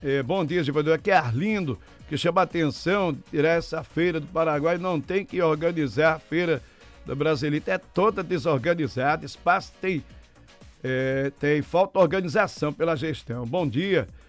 Bom dia, Givaldo. Aqui é Arlindo, que chama a atenção, tirar essa feira do Paraguai, não tem que organizar a feira da Brasilita, é toda desorganizada, espaço tem falta de organização pela gestão. Bom dia.